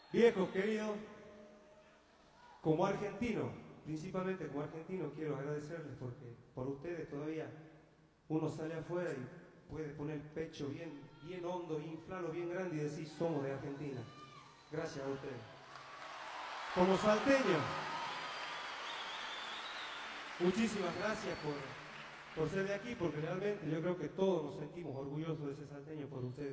Viejos queridos, como argentino, principalmente como argentino, quiero agradecerles porque por ustedes todavía uno sale afuera y puede poner el pecho bien hondo, inflarlo bien grande y decir somos de Argentina. Gracias a ustedes. Como salteño, muchísimas gracias por ser de aquí, porque realmente yo creo que todos nos sentimos orgullosos de ese salteño por ustedes.